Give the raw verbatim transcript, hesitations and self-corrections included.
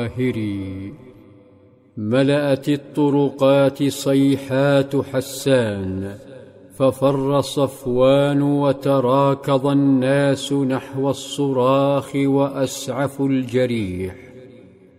الظاهري. ملأت الطرقات صيحات حسان، ففر صفوان وتراكض الناس نحو الصراخ وأسعفوا الجريح.